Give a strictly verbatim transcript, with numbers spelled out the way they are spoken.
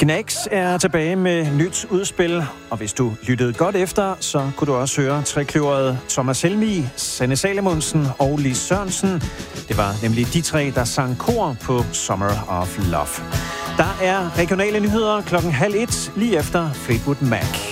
Knax er tilbage med nyt udspil, og hvis du lyttede godt efter, så kunne du også høre trekløveret Thomas Helmig, Sanne Salomonsen og Lis Sørensen. Det var nemlig de tre, der sang kor på Summer of Love. Der er regionale nyheder klokken halv et, lige efter Fleetwood Mac.